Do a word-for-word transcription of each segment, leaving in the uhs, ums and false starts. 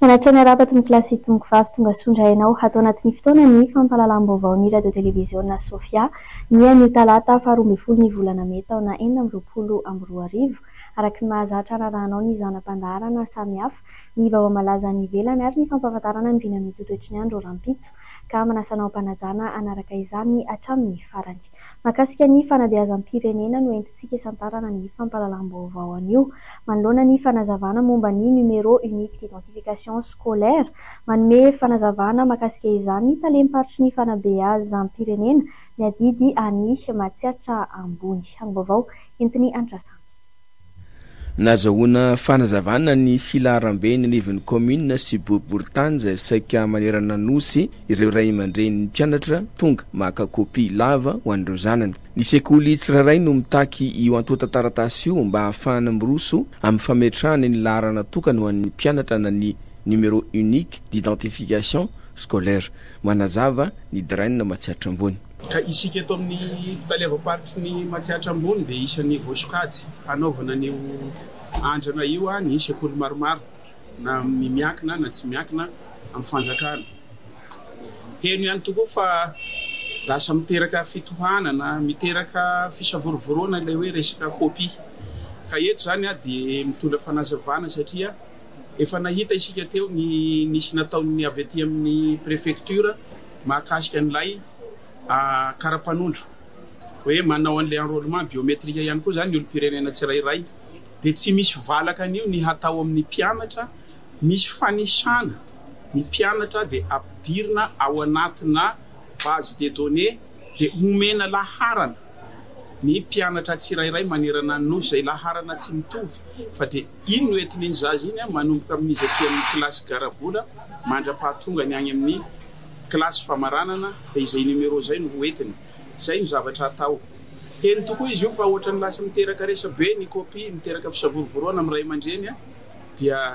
Manatra ny arapaty ny kilasy tongo vavy tonga sondrainao hatao anatin'ny fotoana ny fampahalalam-baovao ny radio televiziona Sofia ny anio talata faharoa ambin'ny folo ny volana May taona enina amby roapolo amby roa arivo araka ny mahazatra rarahanao ny zanam-pandaharana samihafa ny vaovao malaza ny ivelany ary ny fampahafantarana ny vinany toetoetry ny andro rampitso ka manasanao mpanajana anaraka izany hatramin'ny farany. Mahakasika ny fanabeazam-pirenena no entintsika isantarana ny fampahalalam-baovao anio manoloana ny fanazavana momba ny numéro unique d'identification scolaire manome fanazavana mahakasika izany talem-paritry ny fanabeazam-pirenena ny adidy any Matsiatra ambony. Any vaovao entiny andrasana. Nazahoana fanazavana ny filaharam-be ny anivon'ny commune sy boriboritany izay saika manerana nosy ireo ray aman-dren'ny mpianatra tonga maka kopy lava ho an'ireo zanany. Ny sekoly tsirairay no mitaky io antotan-taratasy io mba ahafahana miroso amin'ny fametrahany ny laharana tokana ho an'ny mpianatra na ny numéro unique d'identification scolaire. Manazava ny draine Matsiatra ambony. Ka isika eto amin'ny fitalevam-paritry ny Matsiatra ambony dia isan'ny voasokajy hanaovana an'io andrana io a ny sekoly maromaro na ny miankina na tsy miankina amin'ny fanjakana. Heno ihany tokoa fa lasa miteraka fitohanana, miteraka fisavorovoroana ilay hoe resaka kopy. Ka eto zany a dia mitondra fanazavana satria efa nahita isika teo ny nisy nataony avy aty amin'ny préfecture mahakasika an'ilay a karapanondro hoe manao an'ilay enrôlement biométrique ihany koa zany ny olo-pirenena tsirairay dia tsy misy valaka an'io ny hatao amin'ny mpianatra, misy fanisana ny mpianatra dia ampidirina ao anatina base de données dia omena laharana ny mpianatra tsirairay manerana no izay laharana tsy mitovy fa dia ino no entin'ny zaza iny manomboka amin'izy aty amin'ny kilasy garabola mandra-pahatonga ny any amin'ny kilasy famaranana dia izay numéro zay no hoentiny. Zay ny zavatra atao. Heny tokoa izy io fa ohatrany lasa miteraka resa be ny kopy, miteraka fisavorovoroana amin'ny ray aman-dreny dia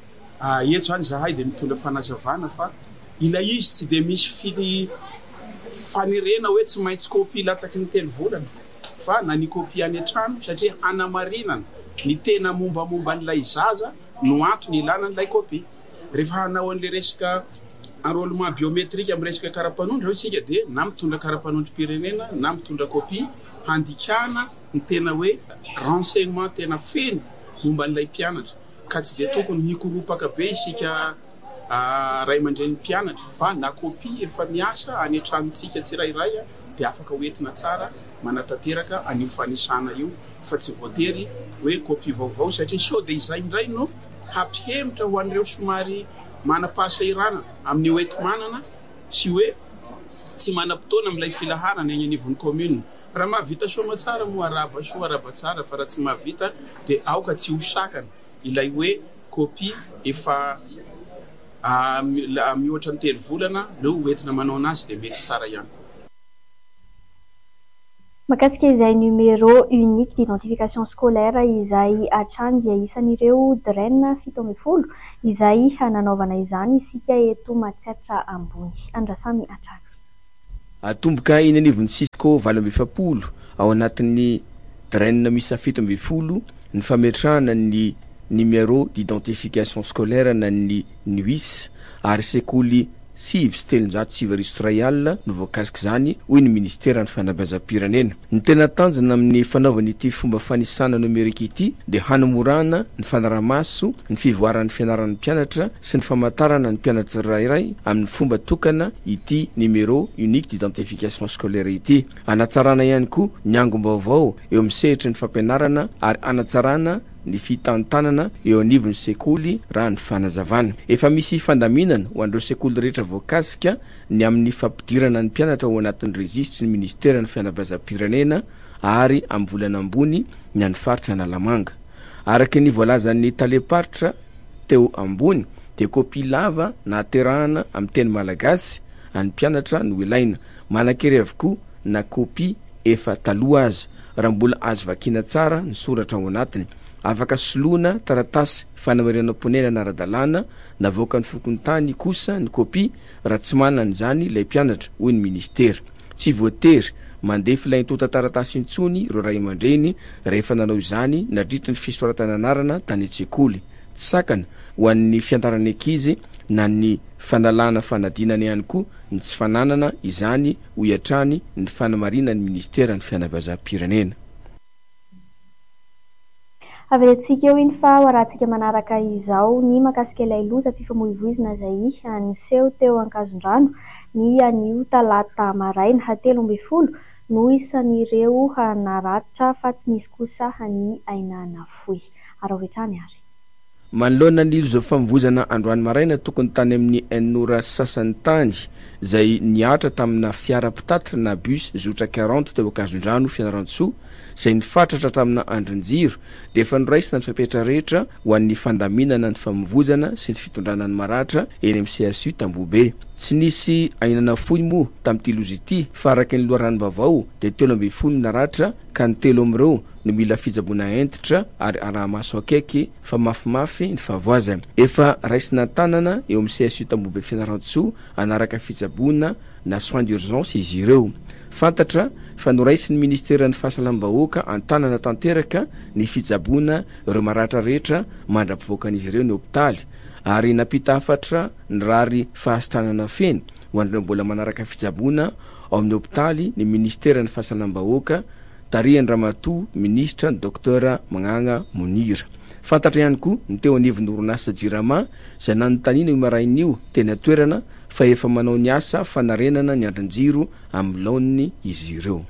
eto zany zahay dia mitondra fanazavana fa ilay izy tsy dia misy fili fanirena hoe tsy maintsy kopy latsaky ny telo volana fa na ny kopy any an-trano satria hanamarinana ny tena mombamomba an'ilay zaza no antony ilana an'ilay kopy. Rehefa hanao an'ilay resaka enrôlement biométrique amin'ny resaka karapanondro isika dia na mitondra karapanondrom-pirenena na mitondra kopy handikana ny tena hoe renseignement tena feno momba an'ilay mpianatra ka tsy dia tokony hikoropaka be isika ray aman-dren'ny mpianatra fa na kopy efa miasa any an-tranontsika tsirairay dia afaka hoentina tsara manatanteraka an'io fanisana io fa tsy voatery hoe kopy vaovao satria sao dia izay indray no hampihemitra ho an'ireo somary manam-pahasairana amin'ny hoenti-manana sy hoe tsy manam-potoana amin'ilay filaharana eny anivon'ny commune. Raha mahavita soma tsara moa araba so araba tsara fa raha tsy mahavita dia aoka tsy hosakana ilay hoe kopy efa mihoatra ny telo volana no hoentina manao anazy dia mety tsara ihany. Mahakasika izay numéro unique d'identification scolaire izay hatrany dia isan'ireo draine fito ambin'ny folo izay hananaovana izany isika eto Matsiatra ambony. Andrasamy hatrany. Atomboka eny anivon'ny sisiko valo amby efapolo ao anatin'ny draine misa fito amby folo ny fametrahana ny numéro d'identification scolaire na ny N U I S ary sekoly sivy sy telonjato sivy arivo sy iray alina no voakasika izany hoy ny ministera ny fanabeazam-pirenena. Ny tena tanjona amin'ny fanaovana ity fomba fanisana nomerika ity dia hanamorana ny fanaramaso, ny fivoaran'ny fianaran'ny mpianatra sy ny famantarana ny mpianatra tsirairay amin'ny fomba tokana ity numéro unique d'identification scolaire ity. Anatsarana ihany koa ny angom-baovao eo amin'ny sehitry ny fampianarana ary anatsarana ny fitantanana eo anivon'ny sekoly raha ny fanazavana. Efa misy fandaminana ho an'ireo sekoly rehetra voakasika ny amin'ny fampidirana ny mpianatra ho anatin'ny registre ny ministera ny fanabeazam-pirenena ary amin'ny volana ambony ny any faritra Analamanga. Araka ny voalazan'ny taleparitra teo ambony dia kopy lava na aterahana amin'ny teny malagasy any mpianatra no ilaina. Manan-kery avokoa na kopy efa taloha azy raha mbola azo vakiana tsara ny soratra ao anatiny. Afaka soloana taratasy fanamarinam-ponena ara-dalàna navoaka ny fokontany kosa ny kopy raha tsy manana izany ilay mpianatra hoy ny ministera. Tsy voatery mandefa ilay tota-taratasy intsony ireo ray aman-dreny rehefa nanao izany nandritra ny fisoratana anarana tany an-tsekoly. sakana ho an'ny fiantarany ankizy na ny fanalana fanadinana ihany koa ny tsy fananana izany ho iatrany ny fanamarina ny ministera ny fianakaviazam-pirenena. Averetsika eo iny fa ho arahantsika manaraka izao ny makasika ilay loza fifamoivoizina izay niseho teo Ankazondrano ny anio talata maraina hatelo ambin'ny folo no isan'ireo naratra fa tsy nisy kosa ny ainana fohy. Arahovetrany ary. Manoloana ny loza famivozana androany maraina tokony tany amin'ny enora sasany tany izay niatra tamina fiara pitatitra na bus zotra quarante teo Ankazondrano Fianarantsoa izay nifatratra tamina andrin-jiro dia efa noraisina ny fepetra rehetra ho an'ny fandaminana ny famivozana sy ny fitondrana ny maratra eny amin'ny C S U Tambobe. Tsy nisy ainana fohy moa tamin'ity loza ity fa araky ny loharanom-baovao dia telo ambin'ny folo naratra ka ny telo amin'ireo no mila fijaboana entitra ary arahamaso akaiky fa mafimafy ny fahavoazana. Efa raisina tanana eo amin'ny C S U Tambobe Fianarantsoa anaraka fijaboana na soins d'urgence izy ireo. Fantatra fa noraisin'ny ministera ny fahasalambahoaka antanana tanteraka ny fijaboana ireo maratra rehetra mandra-pivoakan'izy ireo ny hopitaly ary napita hafatra ny rary fahastanana feny ho an'ireo mbola manaraka fijaboana ao amin'ny hopitaly ny ministera ny fahasalambahoaka tarihany Ramatoa ministra ny dokotera Magnanga Monira. Fantatra ihany koa ny teo anivon'ny orinasa Jirama izay nanontaniana io marain'io tena toerana fa efa manao ny asa fanarenana ny andrin-jiro amin'ny laoniny izy ireo.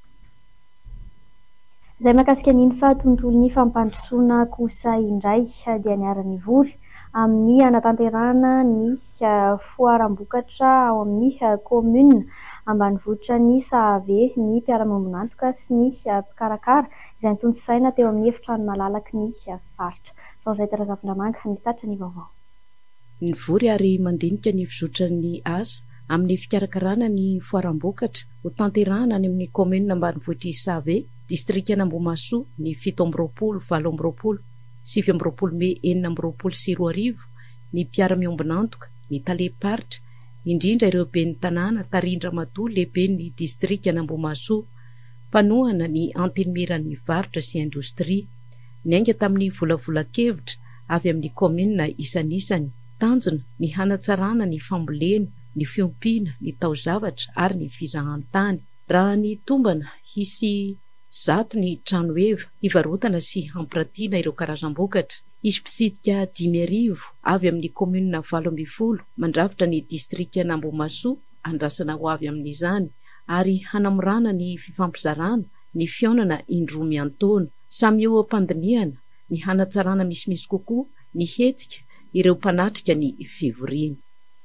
Izay makasika niny fa tontolon'ny fampandrosoana kosa indray dia niara-ny vory amin'ny anatanterahana ny foaram-bokatra ao amin'ny commune ambanivohitra ny Sahave ny mpiara-miombonantoka sy ny mpikarakara izay nitondrosaina teo amin'ny efitrano malalaky ny faritra. Zao izay Terazavindramanga mitatra ny vaovao. Ny vory ary mandinika ny fizotra ny asa amin'ny fikarakarana ny foaram-bokatra ho tanterahana any amin'ny commune ambanivohitra ny Sahave distrika Ambohimasoa ny fito amby roapolo valo amby roapolo sivy amby roapolo Mey enina amby roapolo sy roa arivo ny mpiara-miombonantoka ny talehiparitra indrindra ireo ben'ny tanàna Tarindramatoa lehibe ny distrika Ambohimasoa mpanohana ny antenimiran'ny varotra sy indostria niainga tamin'ny volavolan-kevitra avy amin'ny commune isan'isany tanjona ny hanatsarana ny fambolena ny fiompiana ny taozavatra ary ny fizahan-tany raha ny tombana hisy zato ny trano eva hivarotana sy hampiratiana ireo karazam-bokatra. Izy mpitsidika dimy arivo avy amin'ny commune valo ambin'ny folo mandrafitra ny distrika Ambohimasoa andrasana ho avy amin'izany ary hanamorana ny fifampizarana ny fionana indroa miantoana samy eo am-pandiniana ny hanatsarana misimisy kokoa ny hetsika ireo mpanatrika ny fivoriana.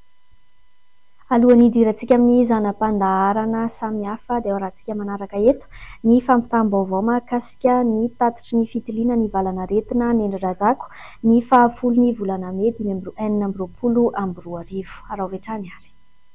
Alohan'ny hidirantsika amin'ny zanam-pandaharana samihafa dia arahantsika manaraka eto ny fampitam-baovao mahakasika ny tatitry ny fitiliana ny valanaretina Nendry Rajako ny fahafolo ny volana Mey enina amby roapolo amby roa arivo. Arahovetrany ary.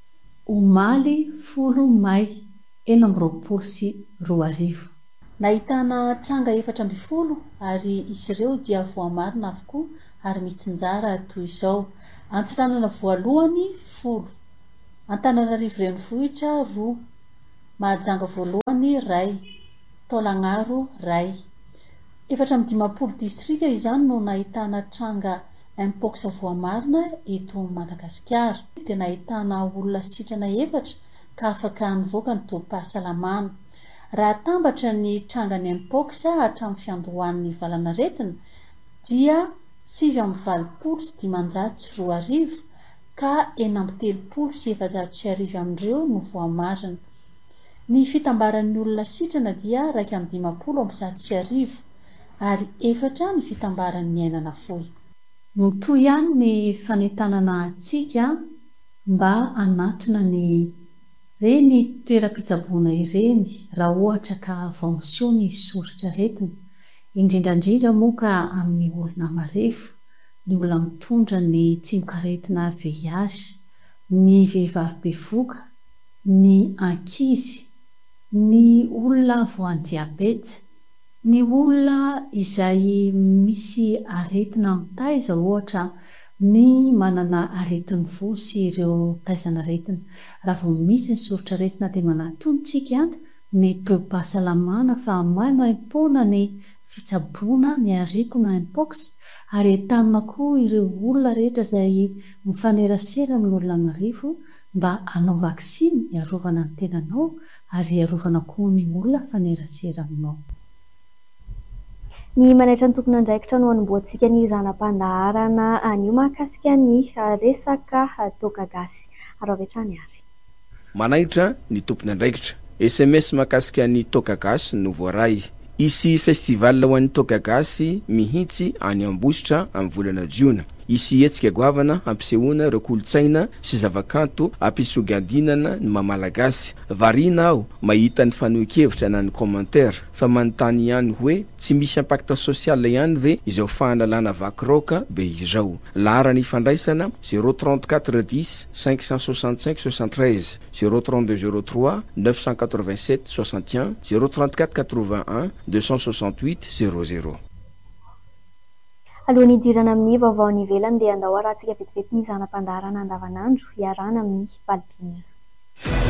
Omaly folo May enina amby roapolo sy roa arivo. Nahitana tranga efatra amby folo ary izy ireo dia voamarina avokoa ary mitsinjara toy izao. Antsiranana voalohany folo, Antananarivo renivohitra roa, Mahajanga voalohany ray, Taolagnaro ray. Efatra amby dimapolo distrika izany no nahitana tranga impox voamarina eto Madagasikara. Dia nahitana olona sitrana efatra ka afaka nivoaka ny tobim-pahasalamana. Raha tambatra ny trangany impox hatramin'ny fiandohan'ny valanaretina dia sivy amby valopolo sy dimanjato sy roa arivo ka enina amby telopolo sy efajato sy arivo amin'ireo no voamarina. Ny fitambaran'ny olona sitrana dia raika amby dimapolo amby zato sy arivo ary efatra ny fitambaran'ny ainana fohy. Toy ihany ny fanentanana antsika mba anatrina ny reny toeram-pitsaboana ireny raha ohatra ka vao ny soritra retina indrindrandrindra moa ka amin'ny olona marefo, ny olona mitondra ny tsimok'aretina V I H, ny vehivavy bevoka, ny ankizy, ny olona voan'ny diabeta, ny olona izay misy aretina amin'ny taiza ohatra ny manana aretin'ny fo sy ireo taizana aretina. Raha vao misy ny soritra aretina dia manatontsika ihany ny tobim-pahasalamana fa maimaim-poana ny fitsaboana ny arikona mpox ary entanina koa ireo olona rehetra izay mifanerasera amin'ny olona anarivo mba hanao vaksiny hiarovana ny tenanao ary hiarovana koa ny olona fanerasera aminao. Ny manaitra ny tompony andraikitra no anomboantsika ny zanam-pandaharana anio mahakasika ny resaka toaka gasy. Ary avetrany ary. Manaitra ny tompony andraikitra. S M S mahakasika ny toaka gasy no voaray. Isy festival ho an'ny toaka gasy mihitsy any Ambositra amin'ny volana Jiona. Isy hetsika goavana ampisehoana ireo kolotsaina sy zavakanto ampisongadinana ny mamalagasy. Varina aho mahita ny fanohan-kevitra na ny commentaire fa manontany ihany hoe tsy misy impact social ihany ve izao fahalalana vakiroka be izao. Lara ny fandraisana zéro trente-quatre dix cinq cent soixante-cinq soixante-treize zéro trente-deux zéro trois neuf cent quatre-vingt-sept soixante et un zéro trente-quatre quatre-vingt-un deux cent soixante-huit zéro zéro. Alohan'ny hidirana amin'ny vaovao ny ivelany dia andao arahantsika vetivety ny zanam-pandaharana andavanandro hiarana amin'ny valibina.